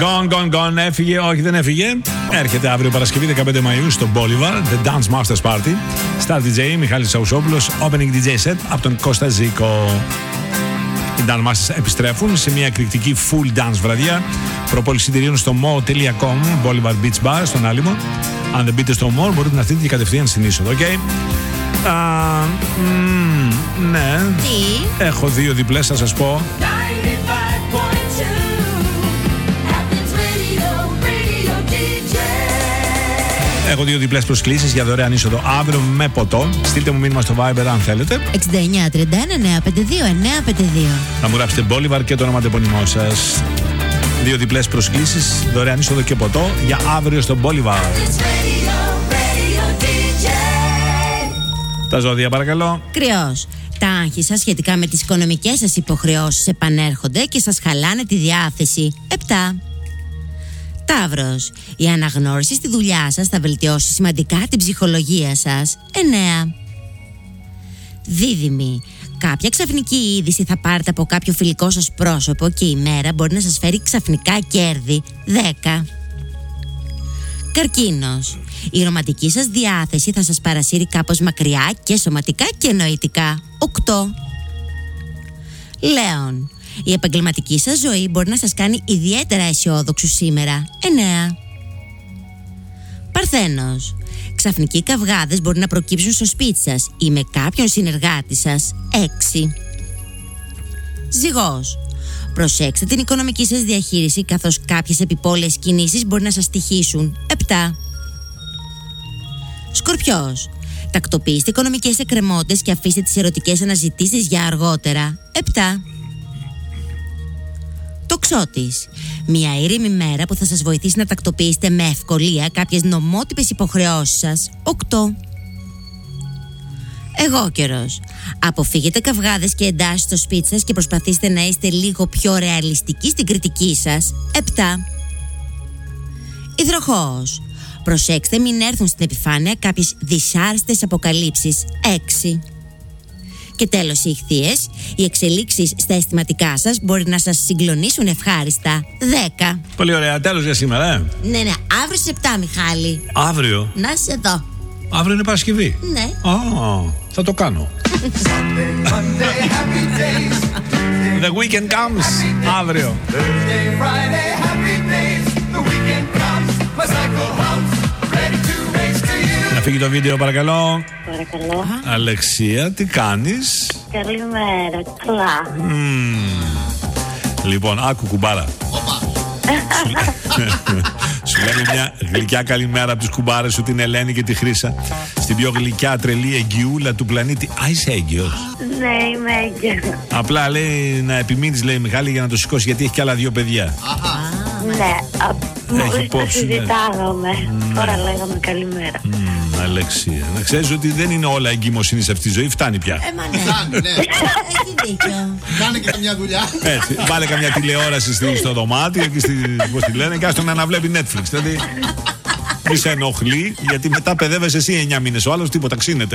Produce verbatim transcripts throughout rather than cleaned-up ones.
Gone, gone, gone. Έφυγε, όχι δεν έφυγε. Έρχεται αύριο Παρασκευή δεκαπέντε Μαΐου στο Bolivar, The Dance Masters Party. Star ντι τζέι Μιχάλης Τσαουσόπουλος, Opening ντι τζέι set από τον Κώστα Ζήκο. Οι Dance Masters επιστρέφουν σε μια εκρηκτική full dance βραδιά. Προπόληση εισιτηρίων στο mo τελεία com, Bolivar Beach Bar, στον Άλυμο. Αν δεν μπείτε στο mall, μπορείτε να στείλετε και κατευθείαν στην είσοδο, οκ. Okay? Uh, mm, ναι. Τι? Έχω δύο διπλές, θα σας πω. Έχω δύο διπλές προσκλήσεις για δωρεάν είσοδο αύριο με ποτό. Στείλτε μου μήνυμα στο Viber αν θέλετε. εξήντα εννιά τριάντα ένα εννιά πέντε δύο εννιά πέντε δύο. Να μου γράψετε Bolivar και το όνομα του επωνυμό σας. Δύο διπλές προσκλήσεις, δωρεάν είσοδο και ποτό για αύριο στο Bolivar. Τα ζώδια παρακαλώ. Κρυός. Τα άγχη σας σχετικά με τις οικονομικές σας υποχρεώσεις επανέρχονται και σας χαλάνε τη διάθεση. επτά. Ταύρος. Η αναγνώριση στη δουλειά σας θα βελτιώσει σημαντικά την ψυχολογία σας. εννέα. Δίδυμοι. Κάποια ξαφνική είδηση θα πάρετε από κάποιο φιλικό σας πρόσωπο και η μέρα μπορεί να σας φέρει ξαφνικά κέρδη. δέκα. Καρκίνος. Η ρομαντική σας διάθεση θα σας παρασύρει κάπως μακριά και σωματικά και νοητικά. οκτώ. Λέων. Η επαγγελματική σας ζωή μπορεί να σας κάνει ιδιαίτερα αισιόδοξους σήμερα. εννέα. Παρθένος. Ξαφνικοί καυγάδες μπορεί να προκύψουν στο σπίτι σας ή με κάποιον συνεργάτη σας. έξι. Ζυγός. Προσέξτε την οικονομική σας διαχείριση, καθώς κάποιες επιπόλαιες κινήσεις μπορεί να σας τυχήσουν. επτά. Σκορπιός. Τακτοποιήστε οικονομικές εκκρεμότητες και αφήστε τις ερωτικές αναζητήσεις για αργότερα. επτά. Τοξότης. Μια ήρεμη μέρα που θα σας βοηθήσει να τακτοποιήσετε με ευκολία κάποιες νομότυπες υποχρεώσεις σας. οκτώ. Αιγόκερος. Αποφύγετε καυγάδες και εντάσεις στο σπίτι σας και προσπαθήστε να είστε λίγο πιο ρεαλιστικοί στην κριτική σας. επτά. Υδροχόος. Προσέξτε μην έρθουν στην επιφάνεια κάποιες δυσάρεστες αποκαλύψεις. έξι. Και τέλος οι Ιχθύες. Οι εξελίξεις στα αισθηματικά σας μπορεί να σας συγκλονίσουν ευχάριστα. δέκα. Πολύ ωραία, τέλος για σήμερα, ε. Ναι, ναι, αύριο σε επτά, Μιχάλη. Αύριο. Να είσαι εδώ. Αύριο είναι Παρασκευή. Ναι. Α, θα το κάνω. The weekend comes. Αύριο. Να φύγει το βίντεο παρακαλώ. Παρακαλώ. Αλεξία, τι κάνεις? Καλημέρα, καλά. Mm. Λοιπόν, άκου κουμπάρα. Σου λένε μια γλυκιά καλημέρα από τις κουμπάρες σου, την Ελένη και τη Χρύσα. Στην πιο γλυκιά τρελή εγγυούλα του πλανήτη. Α, είσαι έγκυος? Ναι, είμαι έγκυος. Απλά λέει να επιμείνεις, λέει Μιχάλη, για να το σηκώσει, γιατί έχει και άλλα δύο παιδιά. Ναι, μόλις το υπόψη, ναι. συζητάγαμε. Ναι. Τώρα λέγαμε καλημέρα. Mm, Αλεξία, να ξέρεις ότι δεν είναι όλα εγκυμοσύνη σε αυτή τη ζωή, φτάνει πια. Ε, μα ναι. Φτάνει, ναι. Έχει δίκιο. Κάνε και καμιά δουλειά. Έτσι, βάλε καμιά τηλεόραση στη- στο δωμάτιο και στη, πώς τη λένε, και άστον να αναβλέπει Netflix. Δηλαδή, μη σε ενοχλεί, γιατί μετά παιδεύεσαι εσύ εννιά μήνες, ο άλλος τίποτα, ξύνεται.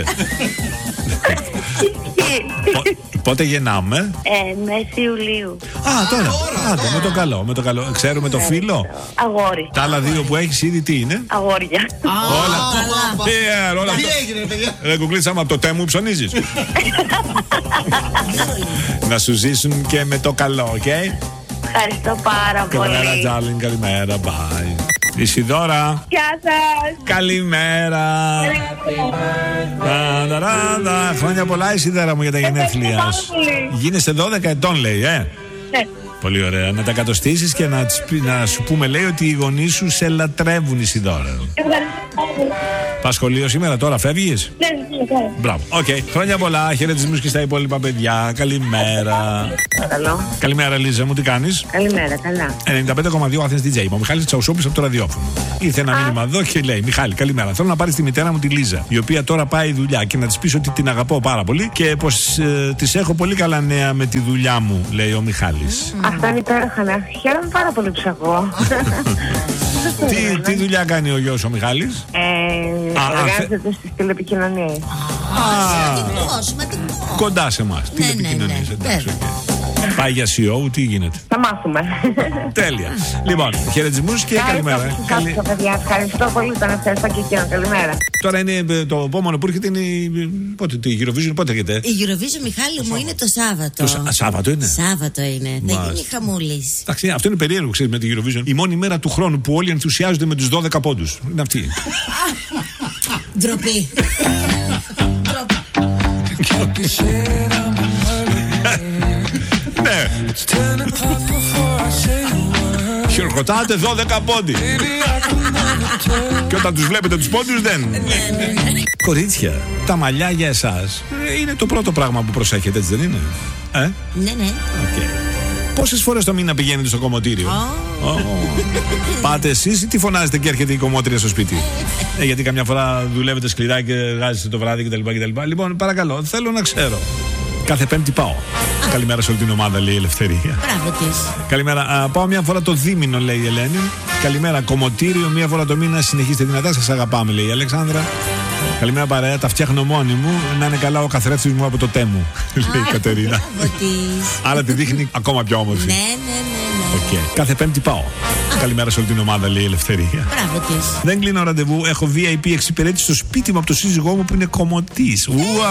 Πο- Πότε γεννάμε? Ε, μέση Ιουλίου. Α, τώρα. Άντε, με το καλό, με το καλό. Ξέρουμε το φίλο. Αγόρι. Τα άλλα δύο που έχεις ήδη τι είναι? Αγόρια. Όλα. Τι, ε, όλα Τι αυτά. έγινε, ρε παιδιά. Δεν κουκλήσαμε από το τέμου ψωνίζεις. Να σου ζήσουν και με το καλό, οκ? Ευχαριστώ πάρα Καλημέρα, πολύ. Τζάρλιν, καλημέρα, bye. Ισιδώρα, Γεια σας. καλημέρα. Τα, τα, τα, τα. Χρόνια πολλά, Ισιδώρα μου, για τα γενέθλια πάρα σου. πολύ. Γίνεσαι δώδεκα ετών, λέει, ε. Ναι. Πολύ ωραία. Να τα κατοστήσεις και να, τις πει- να σου πούμε, λέει, ότι οι γονείς σου σε λατρεύουν, Ισιδώρα. Ευχαριστώ πάρα πολύ. Πας σχολείο σήμερα, τώρα φεύγεις? Ναι, ναι, ναι. Μπράβο. Οκ. Χρόνια πολλά. Χαιρετισμούς και στα υπόλοιπα παιδιά. Καλημέρα. Παρακαλώ. Καλημέρα, Λίζα μου, τι κάνεις? Καλημέρα, καλά. ενενήντα πέντε κόμμα δύο Athens ντι τζέι. Ο Μιχάλης Τσαουσόπουλος από το ραδιόφωνο. Ήρθε ένα μήνυμα εδώ και λέει: Μιχάλη, καλημέρα. Θέλω να πάρεις τη μητέρα μου τη Λίζα, η οποία τώρα πάει δουλειά, και να της πεις ότι την αγαπώ πάρα πολύ και πως ε, της έχω πολύ καλά νέα με τη δουλειά μου, λέει ο Μιχάλης. Αυτά είναι υπέροχα νέα. Χαίρομαι πάρα πολύ που σ' ακούω. τι, τι δουλειά κάνει ο γιος ο Μιχάλης? Ε, Α, εργάζεται στις τηλεπικοινωνίες. Α, Σημαντικό, σημαντικό. κοντά σε εμάς. Ναι, ναι, Τηλεπικοινωνίες, ναι, εντάξει. βέβαια. οκ. Πάει για σι ι ο, τι γίνεται. Θα μάθουμε. Τέλεια. Λοιπόν, χαιρετισμούς και καλημέρα. Καλή... παιδιά, ευχαριστώ πολύ. Τον ευχαριστώ και εκείνο. Καλημέρα. Τώρα είναι το επόμενο που έρχεται είναι η... πότε, η Eurovision, πότε έρχεται. Η Eurovision, Μιχάλη μου, είναι το Σάββατο. Το Σα... Σάββατο είναι. Σάββατο είναι. Μάλιστα. Θα γίνει χαμούλης. Εντάξει, αυτό είναι περίεργο, ξέρεις, με την Eurovision. Η μόνη μέρα του χρόνου που όλοι ενθουσιάζονται με τους δώδεκα πόντους. Είναι αυτή. Ντροπή. Ναι. Χειροκροτάτε δώδεκα πόντι. Και όταν τους βλέπετε τους πόντους δεν. Κορίτσια, τα μαλλιά για εσάς είναι το πρώτο πράγμα που προσέχετε, έτσι δεν είναι? Ε? Ναι, ναι. Okay. Πόσες φορές το μήνα πηγαίνετε στο κομμωτήριο? Oh. Oh. Πάτε εσείς ή τι φωνάζετε και έρχεται η κομμότρια στο σπίτι? ε, γιατί καμιά φορά δουλεύετε σκληρά και εργάζεστε το βράδυ κτλ. κτλ. Λοιπόν, παρακαλώ, θέλω να ξέρω. Κάθε Πέμπτη πάω. Καλημέρα σε όλη την ομάδα, λέει η Ελευθερία. Μπράβο της. Καλημέρα. Α, πάω μια φορά το δίμηνο, λέει η Ελένη. Καλημέρα. Κομμωτήριο, μια φορά το μήνα. Συνεχίστε δυνατά. Σας αγαπάμε, λέει η Αλεξάνδρα. Καλημέρα, παρέα. Τα φτιάχνω μόνη μου. Να είναι καλά ο καθρέφτης μου από το τέμου, λέει η Κατερίνα. Άρα τη δείχνει ακόμα πιο όμορφη. Ναι, ναι, ναι. Okay. Κάθε Πέμπτη πάω. Καλημέρα σε όλη την ομάδα, λέει η Ελευθερία. Μπράβο της. Δεν κλείνω ραντεβού. Έχω βι άι πι εξυπηρέτηση στο σπίτι μου από το σύζυγό μου που είναι κομμωτής.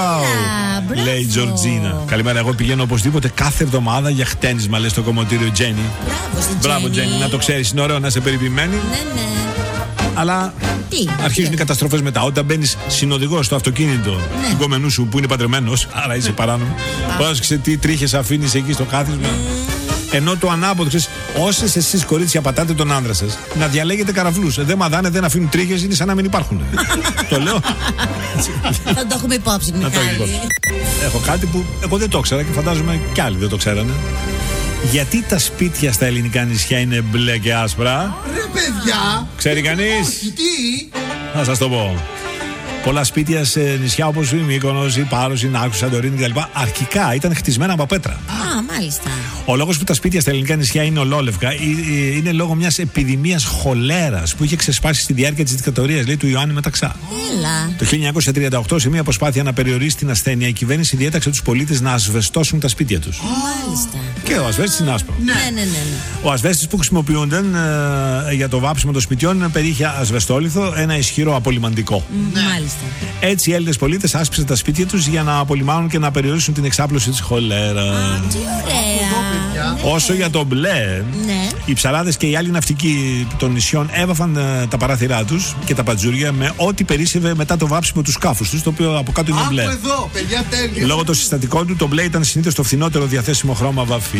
Wow! Λέει η Τζορτζίνα. Καλημέρα. Εγώ πηγαίνω οπωσδήποτε κάθε εβδομάδα για χτένισμα, λέει στο κομμωτήριο Τζένι. Μπράβο, Τζένι. Να το ξέρεις, είναι ωραίο να είσαι περιποιημένη. Ναι, ναι. Αλλά τι, αρχίζουν τι? οι καταστροφές μετά. Όταν μπαίνεις συνοδηγός στο αυτοκίνητο ναι. του κομμενού σου που είναι παντρεμένος, άρα είσαι παράνομο. Πρόσεξε τι τρίχες αφήνεις εκεί στο κάθισμα. Ενώ το ανάποδο, ξέρεις, όσες εσείς κορίτσια πατάτε τον άνδρα σας, να διαλέγετε καραφλούς. Δεν μαδάνε, δεν αφήνουν τρίχες, είναι σαν να μην υπάρχουν. Το λέω. Θα το έχουμε υπόψη, Μιχάλη. Έχω κάτι που εγώ δεν το ήξερα και φαντάζομαι κι άλλοι δεν το ξέρανε. Γιατί τα σπίτια στα ελληνικά νησιά είναι μπλε και άσπρα? Ρε παιδιά! Ξέρει κανείς? Τι? Θα σας το πω. Πολλά σπίτια σε νησιά όπως η Μύκονος, η Πάρος, η Νάκου, η Σαντορίνη κτλ. Αρχικά ήταν χτισμένα από πέτρα. Α, μάλιστα. Ο λόγος που τα σπίτια στα ελληνικά νησιά είναι ολόλευκα είναι λόγω μιας επιδημίας χολέρας που είχε ξεσπάσει στη διάρκεια της δικτατορίας, λέει, του Ιωάννη Μεταξά. Έλα. Το χίλια εννιακόσια τριάντα οκτώ, σε μια προσπάθεια να περιορίσει την ασθένεια, η κυβέρνηση διέταξε τους πολίτες να ασβεστώσουν τα σπίτια τους. Μάλιστα. Και ο ασβέστης είναι άσπρο. Ναι, ναι, ναι. ναι. Ο ασβέστης που χρησιμοποιούνταν ε, για το βάψιμο των σπιτιών περιείχε ασβεστόλιθο, ένα ισχυρό απολυμαντικό. Ναι. Μάλιστα. Έτσι οι Έλληνες πολίτες άσπισαν τα σπίτια τους για να απολυμάνουν και να περιορίσουν την εξάπλωση της χολέρας. Α, τι ωραία. Ναι. Όσο για το μπλε, ναι. οι ψαράδες και οι άλλοι ναυτικοί των νησιών έβαφαν ε, τα παράθυρά τους και τα πατζούρια με ό,τι περίσσευε μετά το βάψιμο του σκάφους τους, το οποίο από κάτω είναι μπλε. Εδώ, παιδιά, τέλεια. Λόγω των συστατικών του, το μπλε ήταν συνήθως το φθηνότερο διαθέσιμο χρώμα βαφή.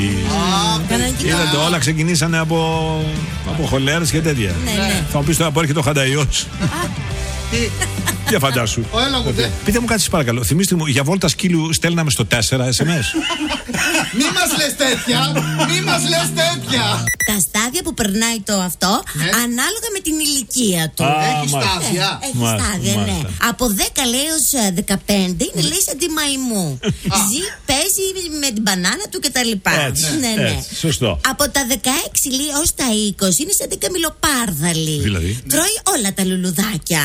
Είδατε, όλα ξεκινήσανε από, από χολέρες και τέτοια. Ναι, ναι. Θα μου πεις τώρα που έρχεται ο Χανταϊός. Τι? Για φαντάσου. Okay. Πείτε μου κάτι σας παρακαλώ. Θυμήστε μου, για βόλτα σκύλου στέλναμε στο τέσσερα ες εμ ες. Μη μας λες τέτοια. Μη μας λες τέτοια. Τα στάδια που περνάει το αυτό ναι. ανάλογα με την ηλικία του. Α, έχει στάδια. Ε, έχει μάλιστα, στάδια, ναι. Από δέκα λέει έως δεκαπέντε είναι λέει σαν τη μαϊμού. Ζει, παίζει με την μπανάνα του κτλ. Έτσι, ναι, ναι. έτσι, σωστό. Από τα δεκαέξι λέει ως τα είκοσι είναι σαν την καμιλοπάρδαλη. Δηλαδή. Τρώει όλα τα λουλουδάκια.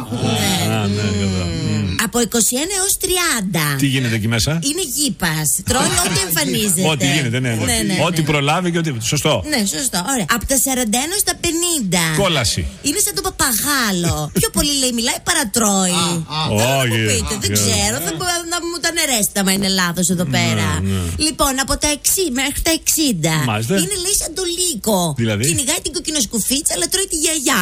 Από είκοσι ένα έως τριάντα. Τι γίνεται εκεί μέσα? Είναι γήπας. Τρώει ό,τι εμφανίζεται. Ό,τι γίνεται, ναι. Ό,τι προλάβει και ό,τι. Σωστό. Ναι, σωστό. Ωραία. Από τα σαράντα ένα στα πενήντα. Κόλαση. Είναι σαν το παπαγάλο. Πιο πολύ λέει μιλάει παρά τρώει. Όχι. Δεν ξέρω. Θα να μου τα νερέσετε άμα είναι λάθος εδώ πέρα. Λοιπόν, από τα εξήντα μέχρι τα εξήντα. Είναι λέει σαν το λύκο. Κυνηγάει την κοκκινοσκουφίτσα αλλά τρώει τη γιαγιά.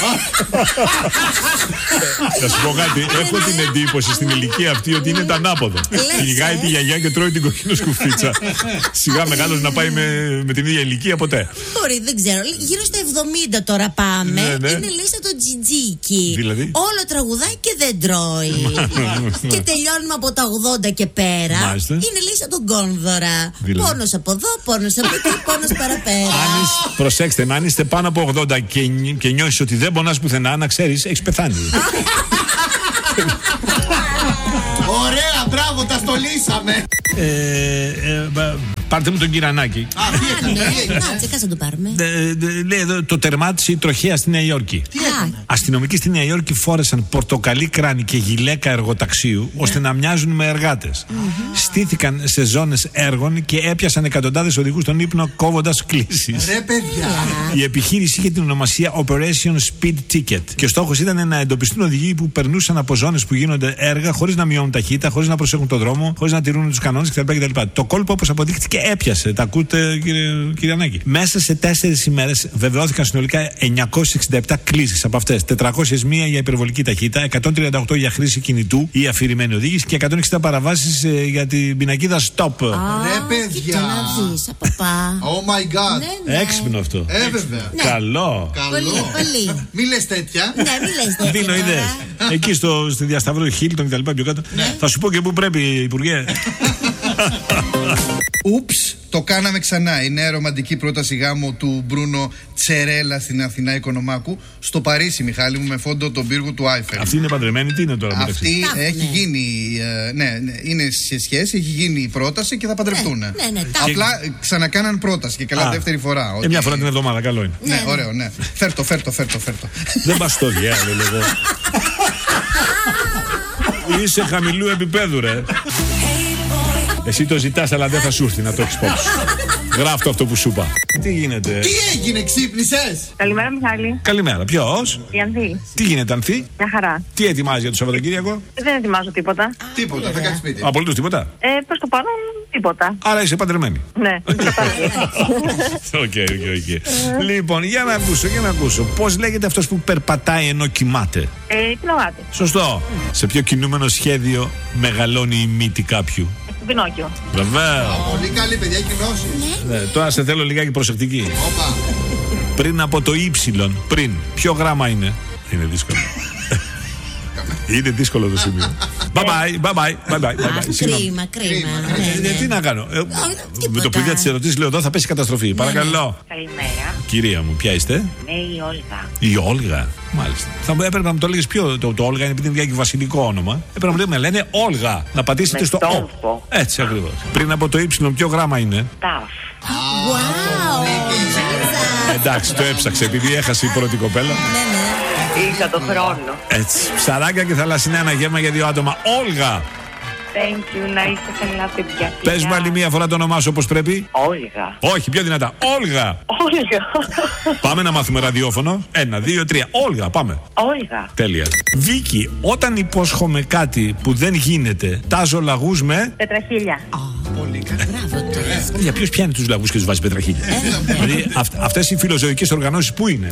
Θα σου πω κάτι. Έχω την εντύπωση στην ηλικία αυτή ότι είναι το ανάποδο. Κυνηγάει τη γιαγιά και τρώει την κοκκινοσκουφίτσα. Σιγά μεγάλος να πάει με την ίδια ηλικία ποτέ. Μπορεί, δεν ξέρω. Γύρω στα εβδομήντα τώρα πάμε. Είναι λέει σαν το τζιτζίκι. Όλο τραγουδάει και δεν τρώει. Και τελειώνουμε από τα ογδόντα και πέρα. Είναι λέει σαν τον Κόνδωρα. Πόνος από εδώ, πόνος από εκεί, πόνος παραπέρα. Προσέξτε, αν είστε πάνω από ογδόντα και νιώσεις ότι δεν πονάς πουθενά, να ξέρεις, έχεις πεθάνει. Ωραία, μπράβο, τα στολίσαμε. Ε, ε, Πάρτε μου τον Κυρανάκη. Α, τι έκανε, τι έγινε. Να, τσεκάσα το πάρουμε. Ε, ε, λέει εδώ, το τερμάτισε η τροχέα στη Νέα Υόρκη. Τι έκανε. Αστυνομικοί στη Νέα Υόρκη φόρεσαν πορτοκαλί κράνη και γυλαίκα εργοταξίου ώστε να μοιάζουν με εργάτες. Στήθηκαν σε ζώνες έργων και έπιασαν εκατοντάδες οδηγούς στον ύπνο κόβοντας κλήσεις. Ρε παιδιά. Η επιχείρηση είχε την ονομασία Operation Speed Ticket και ο στόχος ήταν να εντοπιστούν οδηγοί που περνούσαν από ζώνες που γίνονται έργα χωρίς να μειώνουν ταχύτητα, χωρίς να προσέχουν τον δρόμο, χωρίς να τηρούν τους κανόνες κτλ. Το κόλπο, όπως αποδείχτηκε, έπιασε. Τα ακούτε, κύριε Κυριανάκη. Μέσα σε τέσσερις ημέρες βεβαιώθηκαν συνολικά εννιακόσιες εξήντα επτά κλήσεις. Από αυτές τετρακόσιες μία για υπερβολική ταχύτητα, εκατόν τριάντα οκτώ για χρήση κινητού ή αφηρημένη οδήγηση και εκατόν εξήντα παραβάσεις ε, για την πινακίδα stop. Ρε παιδιά. Κοίτα να δεις, απαπά. Oh my god. Ναι, ναι. Έξυπνο αυτό. Ε, βέβαια. Καλό. Πολύ, Καλό. πολύ. Μη λες τέτοια. Ναι, μην λες τέτοια Δίνω τώρα. ιδέες. Εκεί στο, στη διασταυρό Χίλτον και τα λοιπά πιο κάτω. Θα σου πω και πού πρέπει, Υπουργέ. Ούψ, το κάναμε ξανά. Η νέα ρομαντική πρόταση γάμου του Μπρούνο Τσερέλα στην Αθηνά Οικονομάκου. Στο Παρίσι, Μιχάλη μου, με φόντο τον πύργο του Άιφελ. Αυτή είναι παντρεμένη, τι είναι τώρα μεταξύ. Αυτή Τάφ, έχει ναι. γίνει. ε, ναι, ναι, είναι σε σχέση, έχει γίνει η πρόταση και θα παντρευτούν. Ναι, ναι, τάφ. Απλά ε, ξανακάναν πρόταση και καλά Α, δεύτερη φορά. Ε, ότι- μια φορά την εβδομάδα, καλό είναι. Ναι, ωραίο, ναι. Φέρτο, φέρτο, φέρτο, φέρτο. Δεν πας στο διάλογο εγώ. Είσαι χαμηλού επίπεδου, ρε. Εσύ το ζητάς, αλλά δεν θα σου έρθει να το έχεις υπόψη. Γράφτο αυτό που σου είπα. Τι γίνεται. Τι έγινε, ξύπνησες? Καλημέρα, Μιχάλη. Καλημέρα. Ποιος? Η Ανθή. Τι γίνεται, Ανθή? Μια χαρά. Τι ετοιμάζει για το Σαββατοκύριακο? Δεν ετοιμάζω τίποτα. Τίποτα, θα κάτσεις σπίτι. Απολύτως τίποτα. Ε, προς το παρόν, τίποτα. Άρα είσαι παντρεμένη. Ναι, δεν κατάλαβα. Οκ, οκ, οκ. Λοιπόν, για να ακούσω, για να ακούσω. Πώς λέγεται αυτός που περπατάει ενώ κοιμάται? Ε, την ογάτη. Σωστό. Σε ποιο κινούμενο σχέδιο μεγαλώνει η μύτη κάποιου? Στον Πινόκιο. Βεβαίω. Πολύ καλή, παιδιά, έχει γνώση. Ναι, τώρα σε θέλω λιγάκι προσεκτική. Όπα. Πριν από το ύψιλον, πριν, ποιο γράμμα είναι? Είναι δύσκολο. Είναι δύσκολο το σημείο. Bye bye, bye bye, bye bye, bye bye. Αχ, Συγγνώμη. κρίμα, κρίμα. Κρίμα. Ναι, Ε, ναι. Τι να κάνω. Ε, τίποτα. Με το παιδιά τη ερωτήσει λέω εδώ θα πέσει καταστροφή. Παρακαλώ. Καλημέρα. Κυρία μου, ποια είστε? Ναι, η Όλγα. Η Όλγα. Μάλιστα. Θα μου- έπρεπε να μου το λέγεις πιο. Το, το Όλγα είναι επειδή είναι και βασιλικό όνομα. Έπρεπε να μου λέμε, λένε Όλγα. Να πατήσετε Με στο τόμφο. Ο. Έτσι ακριβώς. Πριν από το ύψιλον, ποιο γράμμα είναι? Ταφ. Wow. Εντάξει, το έψαξε επειδή έχασε η πρώτη κοπέλα. Ναι, ναι. Είχα το χρόνο. Έτσι. Ψαράκια και θαλασσινά ένα γεύμα για δύο άτομα. Όλγα. Thank you, να είστε καλά, παιδιά. Πες μου άλλη μία φορά το όνομά σου όπως πρέπει. Όλγα. Όχι, πιο δυνατά. Όλγα. Όλγα. Πάμε να μάθουμε ραδιόφωνο. Ένα, δύο, τρία. Όλγα, πάμε. Όλγα. Τέλεια. Βίκυ, όταν υπόσχομαι κάτι που δεν γίνεται, τάζω λαγούς με. Πετραχίλια. Πολύ καλή. Μπράβο του. Για ποιος πιάνει τους λαγούς και τους βάζει πετραχίλια. Δηλαδή αυ- αυτές οι φιλοζωικές οργανώσεις πού είναι?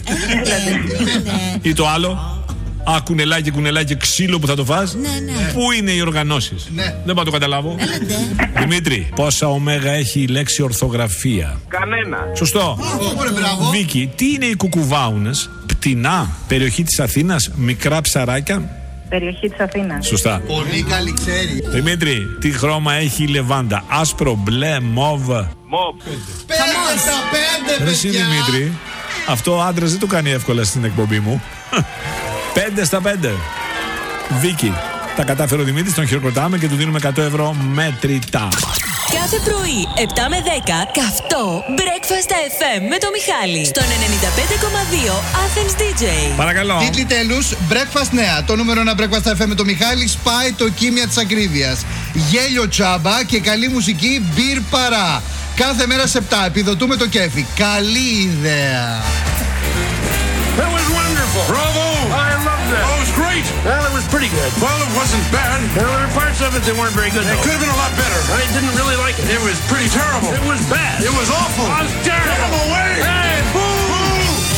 Ή το άλλο. Α, κουνελάκι, κουνελάκι, ξύλο που θα το φας. Ναι, ναι. Πού είναι οι οργανώσεις? Ναι. Δεν πάω να το καταλάβω. Δημήτρη, πόσα ωμέγα έχει η λέξη ορθογραφία? Κανένα. Σωστό. Ωραία, μπράβο. Βίκυ, τι είναι οι κουκουβάουνες? Πτηνά, περιοχή της Αθήνας, μικρά ψαράκια. Περιοχή της Αθήνας. Σωστά. Πολύ καλή, ξέρει. Δημήτρη, τι χρώμα έχει η λεβάντα? Άσπρο, μπλε, μόβ. Μοπ. Πέντε στα πέντε, Ρε εσύ παιδιά. Δημήτρη, αυτό ο άντρας δεν το κάνει εύκολα στην εκπομπή μου. Πέντε στα πέντε. Βίκυ, τα κατάφερε ο Δημήτρης, τον χειροκροτάμε και του δίνουμε εκατό ευρώ μετρητά. Κάθε πρωί, επτά με δέκα, καυτό Breakfast εφ εμ με το Μιχάλη. Στον ενενήντα πέντε κόμμα δύο Athens ντι τζέι. Παρακαλώ. Τίτλοι τέλους, Breakfast νέα. Το νούμερο ένα Breakfast εφ εμ με το Μιχάλη σπάει το κύμια της ακρίβειας. Γέλιο τσάμπα και καλή μουσική μπιρ παρά. Κάθε μέρα σε επτά επιδοτούμε το κέφι. Καλή ιδέα. That was wonderful. Bravo! I loved that. Oh, it was great. Well, it was pretty good. Well, it wasn't bad. Well, there were parts of it that weren't very good. It could have been a lot better. I didn't really like it. It was pretty terrible. It was bad. It was awful. It was terrible. Get him away. Hey, boo!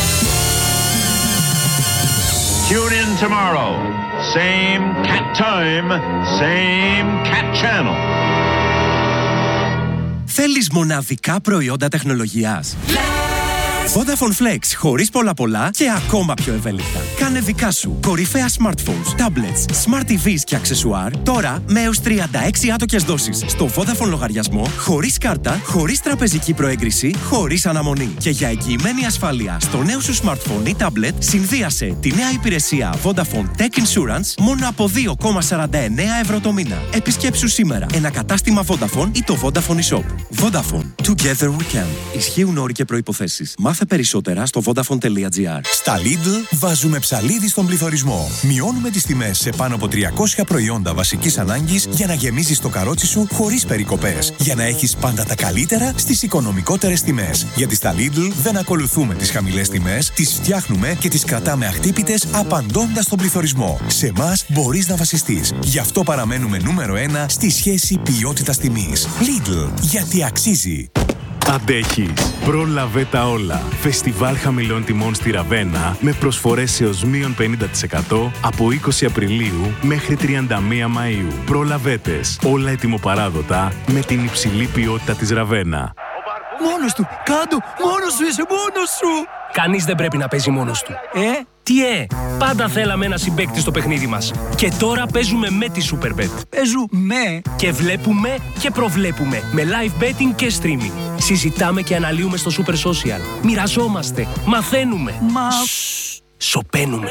Tune in tomorrow. Same cat time, same cat channel. Θέλεις μοναδικά προϊόντα τεχνολογίας? Last Vodafone Flex, χωρίς πολλά πολλά και ακόμα πιο ευέλικτα. Κάνε δικά σου κορυφαία smartphones, tablets, smart τι βις και αξεσουάρ τώρα με έως τριάντα έξι άτοκες δόσεις στο Vodafone λογαριασμό, χωρίς κάρτα, χωρίς τραπεζική προέγκριση, χωρίς αναμονή. Και για εγγυημένη ασφάλεια στο νέο σου smartphone ή tablet, συνδύασε τη νέα υπηρεσία Vodafone Tech Insurance μόνο από δύο κόμμα σαράντα εννέα ευρώ το μήνα. Επισκέψου σήμερα ένα κατάστημα Vodafone ή το Vodafone eShop. Vodafone. Together we can. Ισχύουν όροι και προϋποθέσεις. Μάθε περισσότερα στο vodafone τελεία gr. Στα Lidl βάζουμε ψαλίδι στον πληθωρισμό. Μειώνουμε τις τιμές σε πάνω από τριακόσια προϊόντα βασικής ανάγκης για να γεμίζεις το καρότσι σου χωρίς περικοπές. Για να έχεις πάντα τα καλύτερα στις οικονομικότερες τιμές. Γιατί στα Lidl δεν ακολουθούμε τις χαμηλές τιμές, τις φτιάχνουμε και τις κρατάμε αχτύπητες απαντώντας στον πληθωρισμό. Σε εμάς μπορείς να βασιστείς. Γι' αυτό παραμένουμε νούμερο ένα στη σχέση ποιότητας-τιμής. Lidl, γιατί αξίζει. Αντέχεις. Πρόλαβε τα όλα. Φεστιβάλ χαμηλών τιμών στη Ραβένα με προσφορές έως μείον πενήντα τοις εκατό από είκοσι Απριλίου μέχρι τριάντα μία Μαΐου. Προλαβέτες. Όλα ετοιμοπαράδοτα με την υψηλή ποιότητα της Ραβένα. Μόνος του! Κάντο! Μόνος σου είσαι! Μόνος σου! Κανείς δεν πρέπει να παίζει μόνος του. Ε? Τι ε! Πάντα θέλαμε ένα συμπαίκτη στο παιχνίδι μας. Και τώρα παίζουμε με τη Superbet. Παίζουμε! Και βλέπουμε και προβλέπουμε. Με live betting και streaming. Συζητάμε και αναλύουμε στο Super Social. Μοιραζόμαστε. Μαθαίνουμε. Μα... Σσσ, σωπαίνουμε.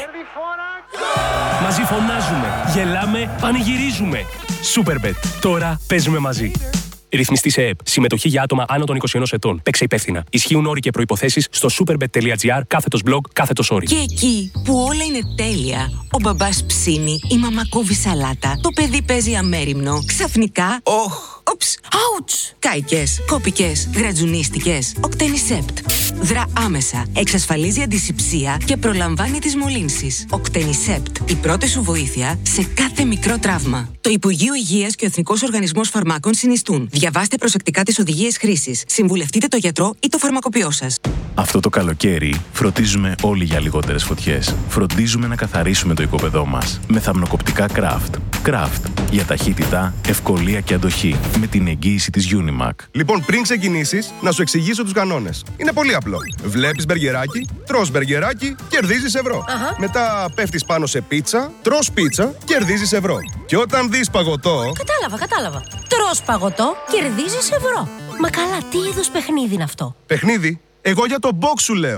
Μαζί φωνάζουμε. Γελάμε. Πανηγυρίζουμε. Superbet. Τώρα παίζουμε μαζί. Ρυθμιστή σε ΕΕΠ. Συμμετοχή για άτομα άνω των είκοσι ενός ετών. Παίξε υπεύθυνα. Ισχύουν όροι και προϋποθέσεις στο superbet τελεία gr κάθετος blog κάθετος όροι. Και εκεί που όλα είναι τέλεια, ο μπαμπάς ψήνει, η μαμά κόβει σαλάτα, το παιδί παίζει αμέριμνο, ξαφνικά. Οχ! Οψ! Άουτς! Κάικες, κόπικες, γρατζουνίστικες. Οκτενισέπτ. Δρά άμεσα. Εξασφαλίζει αντισηψία και προλαμβάνει τις μολύνσεις. Οκτενισέπτ. Η πρώτη σου βοήθεια σε κάθε μικρό τραύμα. Το Υπουργείο Υγείας και ο Εθνικός Οργανισμός Φαρμάκων συνιστούν. Διαβάστε προσεκτικά τις οδηγίες χρήσης. Συμβουλευτείτε το γιατρό ή το φαρμακοποιό σας. Αυτό το καλοκαίρι φροντίζουμε όλοι για λιγότερες φωτιές. Φροντίζουμε να καθαρίσουμε το οικόπεδό μας με θαμνοκοπτικά Kraft. Kraft για ταχύτητα, ευκολία και αντοχή με την εγγύηση της Unimac. Λοιπόν, πριν ξεκινήσεις, να σου εξηγήσω τους κανόνες. Είναι πολύ απλό. Βλέπεις μπεργκεράκι, τρως μπεργκεράκι, κερδίζεις ευρώ. Uh-huh. Μετά πέφτεις πάνω σε πίτσα, τρως πίτσα, κερδίζεις ευρώ. Και όταν δεις παγωτό... Κατάλαβα, κατάλαβα. Τρως παγωτό, κερδίζεις ευρώ. Μα καλά, τι είδους παιχνίδι είναι αυτό? Παιχνίδι? Εγώ για το box σου λέω.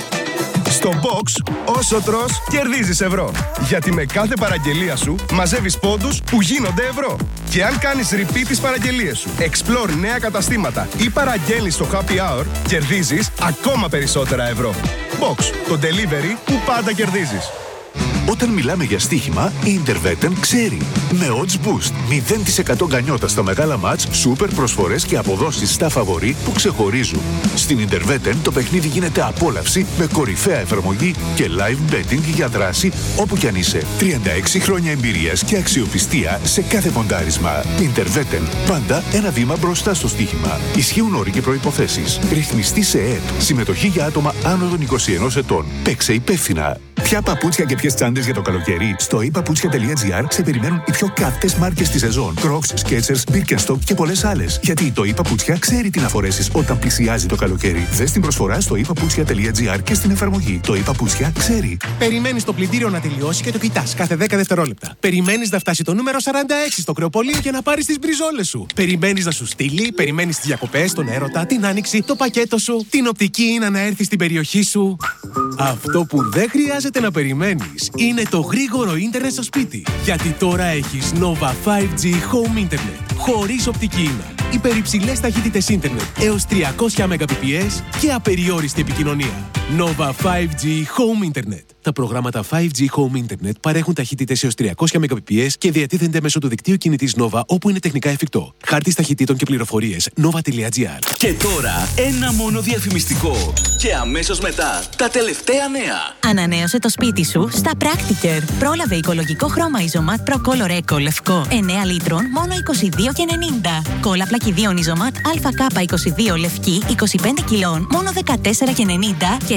Στο box, όσο τρως, κερδίζεις ευρώ. Γιατί με κάθε παραγγελία σου μαζεύεις πόντους που γίνονται ευρώ. Και αν κάνεις repeat τις παραγγελίες σου, explore νέα καταστήματα ή παραγγέλνεις στο happy hour, κερδίζεις ακόμα περισσότερα ευρώ. Box, το delivery που πάντα κερδίζεις. Όταν μιλάμε για στοίχημα, η Interveten ξέρει. Με odds boost, μηδέν τοις εκατό γκανιότα στα μεγάλα μάτς, σούπερ προσφορές και αποδόσεις στα φαβορί που ξεχωρίζουν. Στην Interveten το παιχνίδι γίνεται απόλαυση με κορυφαία εφαρμογή και live betting για δράση όπου κι αν είσαι. τριάντα έξι χρόνια εμπειρίας και αξιοπιστία σε κάθε ποντάρισμα. Interveten, πάντα ένα βήμα μπροστά στο στοίχημα. Ισχύουν όροι και προϋποθέσεις. Ρυθμιστή σε ΕΕΠ. Συμμετοχή για άτομα άνω των είκοσι ενός ετών. Παίξε υπεύθυνα. Ποια παπούτσια και ποιες τσάντες για το καλοκαίρι? Στο i paputsια τελεία gr σε περιμένουν οι πιο καυτές μάρκες της σεζόν. Crocs, Skechers, Birkenstock και πολλές άλλες. Γιατί το i Paputsια ξέρει τι να φορέσεις όταν πλησιάζει το καλοκαίρι. Δες την προσφορά στο i paputsια τελεία gr και στην εφαρμογή. Το i Paputsια ξέρει. Περιμένεις το πλυντήριο να τελειώσει και το κοιτάς κάθε δέκα δευτερόλεπτα. Περιμένεις να φτάσει το νούμερο σαράντα έξι στο κρεοπολείο για να πάρεις τις μπριζόλες σου. Περιμένεις να σου στείλει, περιμένεις τις διακοπές, τον έρωτα, την άνοιξη, το πακέτο σου, την οπτική είναι να έρθει στην περιοχή σου. Αυτό που δεν χρειάζεται να περιμένεις είναι το γρήγορο ίντερνετ στο σπίτι. Γιατί τώρα έχεις Nova φάιβ τζι Home Internet χωρίς οπτική ίνα. Υπερυψηλές ταχύτητες ίντερνετ έως τριακόσια Mbps και απεριόριστη επικοινωνία. Nova φάιβ τζι Home Internet. Τα προγράμματα φάιβ τζι Home Internet παρέχουν ταχύτητες έως τριακόσια Mbps και διατίθενται μέσω του δικτύου κινητής Nova όπου είναι τεχνικά εφικτό. Χάρτης ταχυτήτων και πληροφορίες nova τελεία gr. Και τώρα ένα μόνο διαφημιστικό. Και αμέσως μετά τα τελευταία νέα. Ανανέωσε το σπίτι σου στα Practicare. Πρόλαβε οικολογικό χρώμα Isomat Pro Color Eco λευκό εννέα λίτρων μόνο είκοσι δύο και ενενήντα. Κόλλα πλακιδίων Isomat Α K είκοσι δύο λευκή είκοσι πέντε κιλών μόνο δεκατέσσερα και ενενήντα και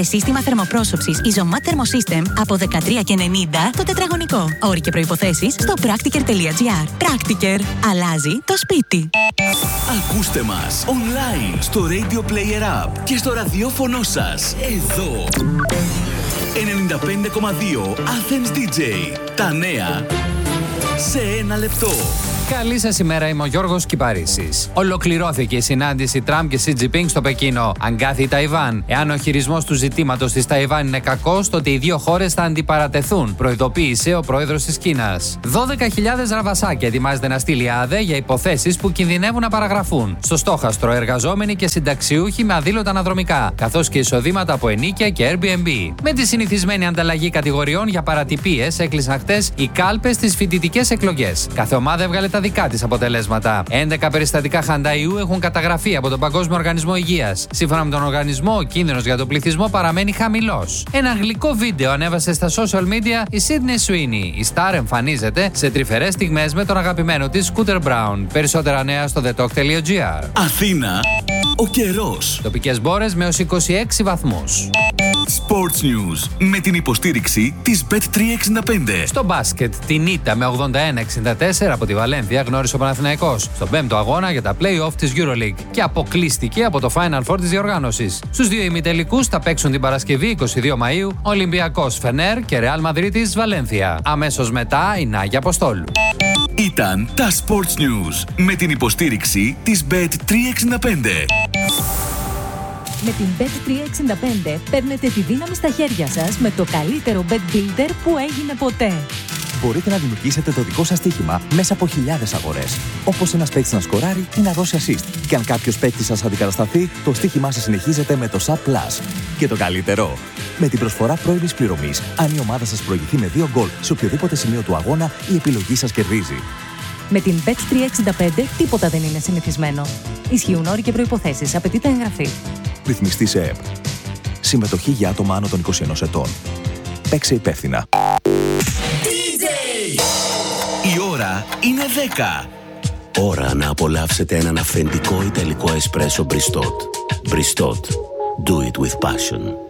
σύστημα θερμοπρόσωψης Isomat Thermosystem από δεκατρία και ενενήντα το τετραγωνικό. Όροι και προϋποθέσεις στο practiker τελεία gr. Practiker. Αλλάζει το σπίτι. Ακούστε μας online στο Radio Player App και στο ραδιόφωνο σας. Εδώ. ενενήντα πέντε κόμμα δύο Athens ντι τζέι. Τα νέα σε ένα λεπτό. Καλή σας ημέρα, είμαι ο Γιώργος Κυπαρίσης. Ολοκληρώθηκε η συνάντηση Τραμπ και Σι Τζινπίνγκ στο Πεκίνο. Αγκάθι η Ταϊβάν. Εάν ο χειρισμός του ζητήματος της Ταϊβάν είναι κακός, τότε οι δύο χώρες θα αντιπαρατεθούν, προειδοποίησε ο πρόεδρος της Κίνας. δώδεκα χιλιάδες ραβασάκια ετοιμάζεται να στείλει ΑΔΕ για υποθέσεις που κινδυνεύουν να παραγραφούν. Στο στόχαστρο, εργαζόμενοι και συνταξιούχοι με αδήλωτα αναδρομικά, καθώς και εισοδήματα από ενοίκια και Airbnb. Με τη συνηθισμένη ανταλλαγή κατηγοριών για παρατυπίες, έκλεισαν χτες οι κάλπες στις φοιτητικές εκλογές. Κάθε ομάδα έβγαλε τα δικά της αποτελέσματα. έντεκα περιστατικά χανταϊού έχουν καταγραφεί από τον Παγκόσμιο Οργανισμό Υγείας. Σύμφωνα με τον οργανισμό, ο κίνδυνος για τον πληθυσμό παραμένει χαμηλός. Ένα αγγλικό βίντεο ανέβασε στα social media η Sydney Sweeney. Η Star εμφανίζεται σε τρυφερές στιγμές με τον αγαπημένο της Scooter Brown. Περισσότερα νέα στο thetalk τελεία gr. Αθήνα, ο καιρός. Τοπικές μπόρες με ως είκοσι έξι βαθμούς. Sports News με την υποστήριξη της μπετ τριακόσια εξήντα πέντε. Στο μπάσκετ, την ήττα με ογδόντα ένα εξήντα τέσσερα από τη Βαλένθια γνώρισε ο Παναθηναϊκός στον πέμπτο αγώνα για τα play-off της EuroLeague και αποκλείστηκε από το Final Four της διοργάνωσης. Στους δύο ημιτελικούς θα παίξουν την Παρασκευή είκοσι δύο Μαΐου Ολυμπιακός Φενέρ και Ρεάλ Μαδρίτης Βαλένθια. Αμέσως μετά η Νάγια Αποστόλου. Ήταν τα Sports News με την υποστήριξη της μπετ τριακόσια εξήντα πέντε. Με την μπετ τριακόσια εξήντα πέντε παίρνετε τη δύναμη στα χέρια σας με το καλύτερο bet builder που έγινε ποτέ. Μπορείτε να δημιουργήσετε το δικό σας στοίχημα μέσα από χιλιάδες αγορές. Όπως ένας παίκτης να σκοράρει ή να δώσει assist. Και αν κάποιος παίκτης σας αντικατασταθεί, το στοίχημά σας συνεχίζεται με το Sub Plus. Και το καλύτερο, με την προσφορά πρώιμης πληρωμής, αν η ομάδα σας προηγηθεί με δύο γκολ σε οποιοδήποτε σημείο του αγώνα, η επιλογή σας κερδίζει. Με την μπετ τριακόσια εξήντα πέντε τίποτα δεν είναι συνηθισμένο. Ισχύουν όροι και προϋποθέσεις. Απαιτείται εγγραφή. Ρυθμιστή σε ΕΠ. Συμμετοχή για άτομα άνω των είκοσι ενός ετών. Παίξε υπεύθυνα. Η ώρα είναι δέκα. Ώρα να απολαύσετε έναν αυθεντικό ιταλικό εσπρέσο Bristot. Bristot. Do it with passion.